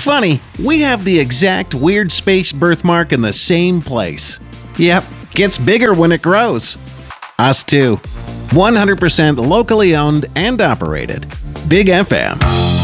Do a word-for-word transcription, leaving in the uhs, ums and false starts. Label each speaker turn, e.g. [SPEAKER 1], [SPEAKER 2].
[SPEAKER 1] Funny, we have the exact weird space birthmark in the same place. Yep, gets bigger when it grows. Us too. one hundred percent locally owned and operated. Big F M.